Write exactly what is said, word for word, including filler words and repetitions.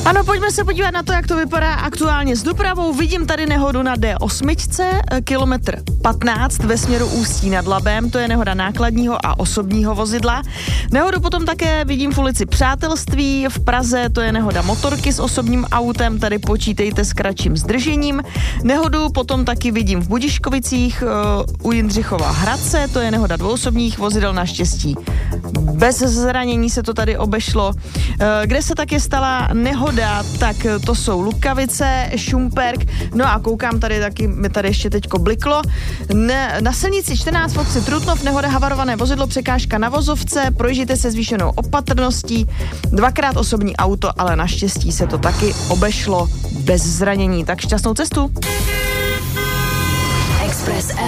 Ano, pojďme se podívat na to, jak to vypadá aktuálně s dopravou. Vidím tady nehodu na D osm, kilometr patnáct ve směru Ústí nad Labem, to je nehoda nákladního a osobního vozidla. Nehodu potom také vidím v ulici Přátelství v Praze, to je nehoda motorky s osobním autem, tady počítejte s kratším zdržením. Nehodu potom taky vidím v Budiškovicích uh, u Jindřichova Hradce, to je nehoda dvouosobních vozidel, naštěstí bez zranění se to tady obešlo. Uh, kde se taky stala nehoda, tak to jsou Lukavice, Šumperk, no a koukám tady taky, mi tady ještě teďko bliklo. Ne, na silnici čtrnáct v obci Trutnov nehoda, havarované vozidlo, překážka na vozovce, projížděte se zvýšenou opatrností, dvakrát osobní auto, ale naštěstí se to taky obešlo bez zranění. Tak šťastnou cestu. Express